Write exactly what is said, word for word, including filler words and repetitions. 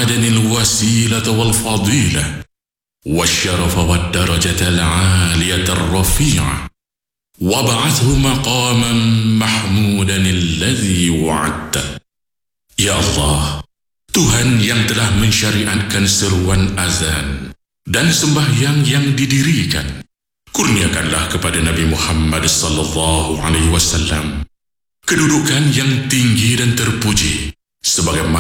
Muhammadan al-wasilata wal-fadilah wasyarafa wad-darajata al-'aliyata ar-rafi'ah wab'athhu maqaman mahmudan alladhi wa'adta. Ya Allah, Tuhan yang telah mensyariatkan seruan azan dan sembahyang yang didirikan, kurniakanlah kepada Nabi Muhammad sallallahu alaihi wasallam kedudukan yang tinggi dan terpuji sebagaimana